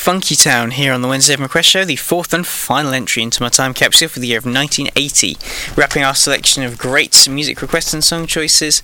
Funky Town here on the Wednesday Evening Request Show, the fourth and final entry into my time capsule for the year of 1980, wrapping our selection of great music requests and song choices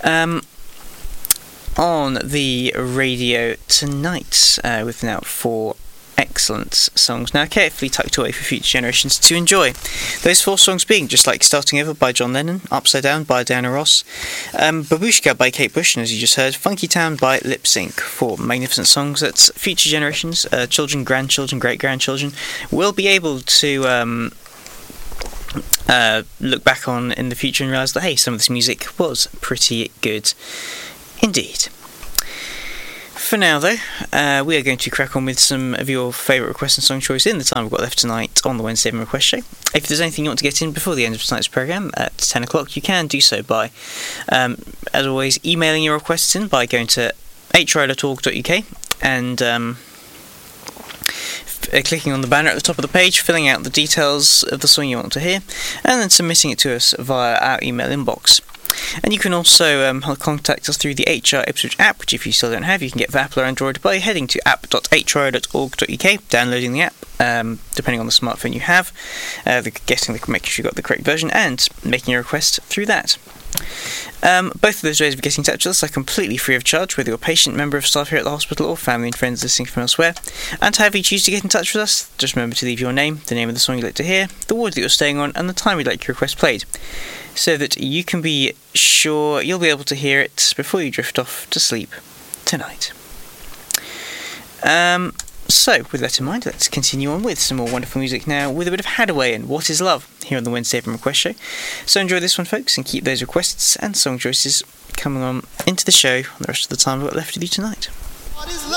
on the radio tonight, with now four excellent songs now carefully tucked away for future generations to enjoy. Those four songs being Just Like Starting Over by John Lennon, Upside Down by Diana Ross, Babushka by Kate Bush, and as you just heard, Funky Town by Lip Sync. Four magnificent songs that future generations, children, grandchildren, great-grandchildren, will be able to look back on in the future and realise that, hey, some of this music was pretty good indeed. For now, though, we are going to crack on with some of your favourite requests and song choice in the time we've got left tonight on the Wednesday Evening Request Show. If there's anything you want to get in before the end of tonight's programme at 10 o'clock, you can do so by, as always, emailing your requests in by going to hri.org.uk and clicking on the banner at the top of the page, filling out the details of the song you want to hear, and then submitting it to us via our email inbox. And you can also contact us through the HR Ipswich app, which if you still don't have, you can get for Apple or Android by heading to app.hri.org.uk, downloading the app, depending on the smartphone you have, making sure you've got the correct version, and making a request through that. Both of those ways of getting in touch with us are completely free of charge, whether you're a patient, member of staff here at the hospital, or family and friends listening from elsewhere. And however you choose to get in touch with us, just remember to leave your name, the name of the song you'd like to hear, the ward that you're staying on, and the time you'd like your request played, so that you can be sure you'll be able to hear it before you drift off to sleep tonight. So, with that in mind, let's continue on with some more wonderful music now, with a bit of Hadaway and What Is Love, here on the Wednesday Evening Request Show. So enjoy this one, folks, and keep those requests and song choices coming on into the show the rest of the time we've got left with you tonight. What is love?